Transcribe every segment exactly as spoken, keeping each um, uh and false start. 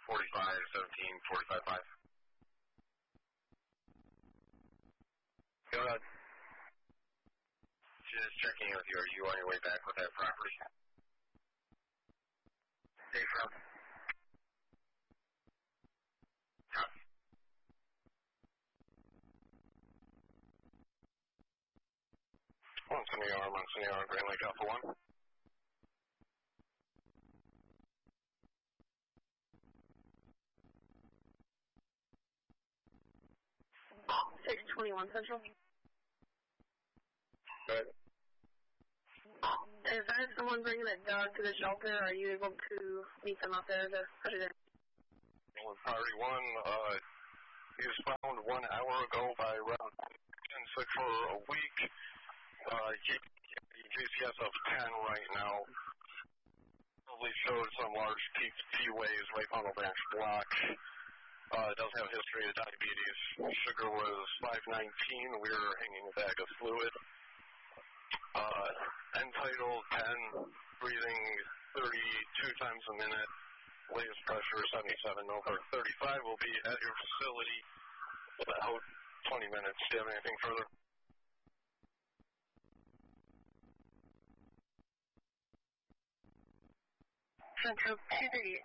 forty-five seventeen, forty-five five. Go ahead. Just checking with you. Are you on your way back with that property? Dave from? Copy. Monsignor, Monsignor, Grand Lake Alpha one. six twenty-one Central. Good. If I had someone bringing a dog to the shelter, are you able to meet them out there to put it in? Well, priority one, uh, he was found one hour ago by route ten six for a week. Uh, G C S of ten right now. Probably showed some large peaked P-waves, right funnel branch block. Uh, does have a history of diabetes. Sugar was five nineteen. We were hanging a bag of fluid. Uh, end-tidal ten, breathing thirty-two times a minute. Latest pressure seventy-seven over thirty-five. Will be at your facility about twenty minutes. Do you have anything further? Central two thirty-eight.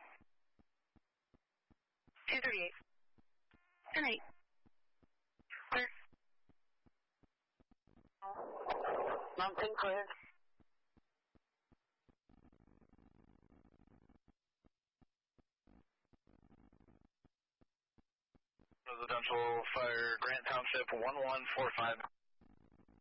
two thirty-eight. ten eight. Clear. Mountain clear. Residential Fire, Grant Township one one four five.